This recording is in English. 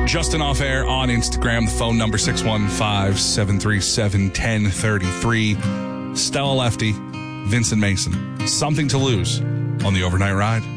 Justin off air on Instagram. The phone number 615-737-1033. Stella Lefty, Vincent Mason. Something to Lose on the Overnight Ride.